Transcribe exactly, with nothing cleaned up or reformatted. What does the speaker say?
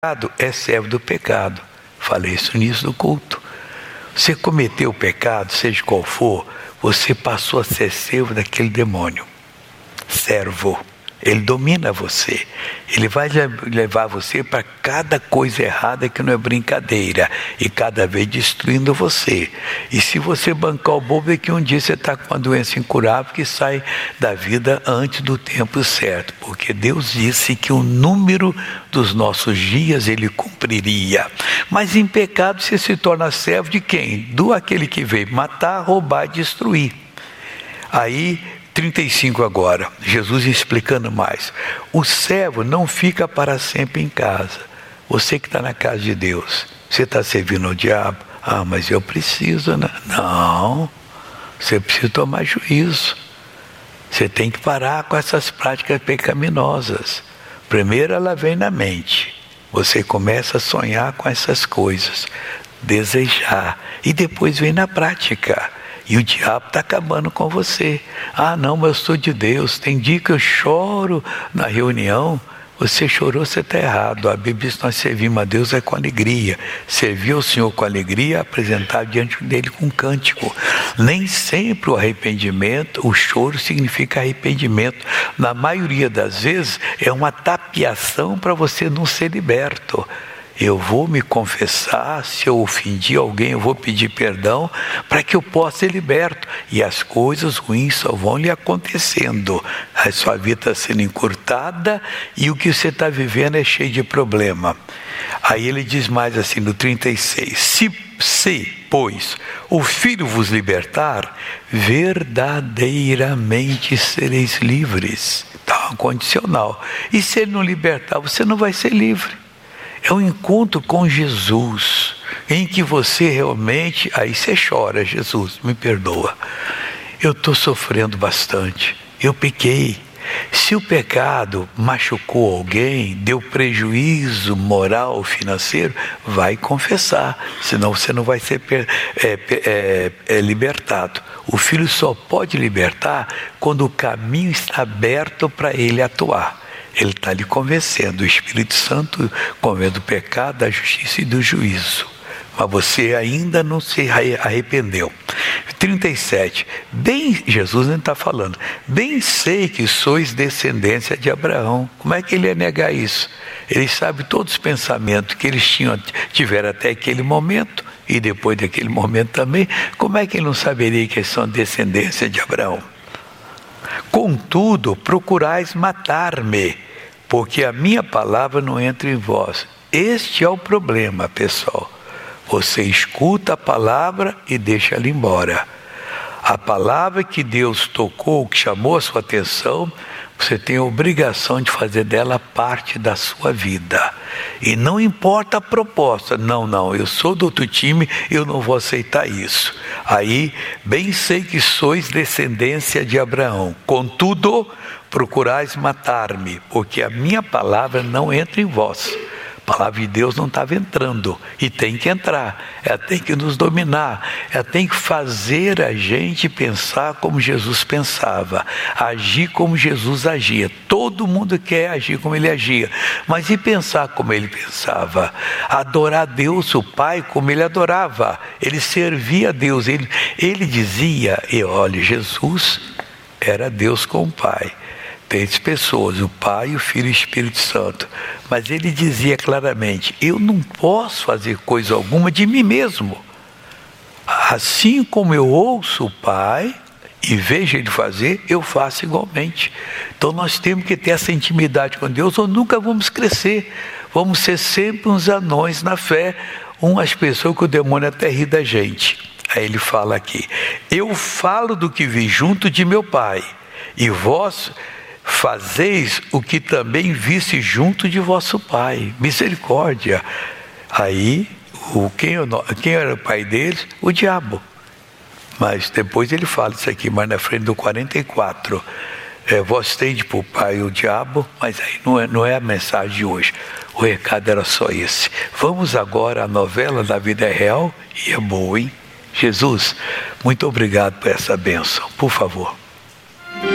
pecado é servo do pecado. Falei isso no início do culto. Você cometeu o pecado, seja qual for, você passou a ser servo daquele demônio. Servo. Ele domina você. Ele vai levar você para cada coisa errada que não é brincadeira. E cada vez destruindo você. E se você bancar o bobo, é que um dia você está com uma doença incurável que sai da vida antes do tempo certo. Porque Deus disse que o número dos nossos dias Ele cumpriria. Mas em pecado você se torna servo de quem? Do aquele que veio matar, roubar e destruir. Aí... trinta e cinco agora, Jesus explicando mais. O servo não fica para sempre em casa. Você que está na casa de Deus, você está servindo ao diabo? Ah, mas eu preciso, né? Não, você precisa tomar juízo. Você tem que parar com essas práticas pecaminosas. Primeiro ela vem na mente. Você começa a sonhar com essas coisas, desejar, e depois vem na prática. E o diabo está acabando com você. Ah, não, mas eu sou de Deus. Tem dia que eu choro na reunião. Você chorou, você está errado. A Bíblia diz que nós servimos a Deus é com alegria. Servir ao Senhor com alegria, apresentar diante dele com cântico. Nem sempre o arrependimento, o choro significa arrependimento. Na maioria das vezes é uma tapiação para você não ser liberto. Eu vou me confessar, se eu ofendi alguém, eu vou pedir perdão para que eu possa ser liberto. E as coisas ruins só vão lhe acontecendo. A sua vida está sendo encurtada e o que você está vivendo é cheio de problema. Aí ele diz mais assim no trinta e seis. Se, se, pois, o Filho vos libertar, verdadeiramente sereis livres. Está um condicional. E se ele não libertar, você não vai ser livre. É um encontro com Jesus, em que você realmente, aí você chora, Jesus, me perdoa. Eu estou sofrendo bastante, eu pequei. Se o pecado machucou alguém, deu prejuízo moral, financeiro, vai confessar, senão você não vai ser é, é, é, libertado. O Filho só pode libertar quando o caminho está aberto para ele atuar. Ele está lhe convencendo, o Espírito Santo convence do pecado, da justiça e do juízo. Mas você ainda não se arrependeu. trinta e sete. Bem, Jesus não está falando. Bem sei que sois descendência de Abraão. Como é que ele ia negar isso? Ele sabe todos os pensamentos que eles tinham, tiveram até aquele momento. E depois daquele momento também. Como é que ele não saberia que eles são descendência de Abraão? Contudo, procurais matar-me, porque a minha palavra não entra em vós. Este é o problema, pessoal. Você escuta a palavra e deixa ela embora. A palavra que Deus tocou, que chamou a sua atenção, você tem a obrigação de fazer dela parte da sua vida. E não importa a proposta. Não, não, eu sou do outro time, eu não vou aceitar isso. Aí, bem sei que sois descendência de Abraão. Contudo, procurais matar-me, porque a minha palavra não entra em vós. A palavra de Deus não estava entrando, e tem que entrar, ela tem que nos dominar, ela tem que fazer a gente pensar como Jesus pensava, agir como Jesus agia. Todo mundo quer agir como ele agia, mas e pensar como ele pensava? Adorar Deus, o Pai, como ele adorava, ele servia a Deus, ele, ele dizia, e olha, Jesus era Deus com o Pai. Três pessoas, o Pai, o Filho e o Espírito Santo. Mas ele dizia claramente, eu não posso fazer coisa alguma de mim mesmo. Assim como eu ouço o Pai e vejo ele fazer, eu faço igualmente. Então nós temos que ter essa intimidade com Deus ou nunca vamos crescer. Vamos ser sempre uns anões na fé, umas pessoas que o demônio até ri da gente. Aí ele fala aqui, eu falo do que vi junto de meu Pai, e vós fazeis o que também visse junto de vosso Pai. Misericórdia. Aí, o, quem, quem era o pai deles? O diabo. Mas depois ele fala isso aqui, mais na frente do quarenta e quatro. É, vós tendes por pai o diabo, mas aí não é, não é a mensagem de hoje. O recado era só esse. Vamos agora à novela da vida real, e é boa, hein? Jesus, muito obrigado por essa bênção. Por favor.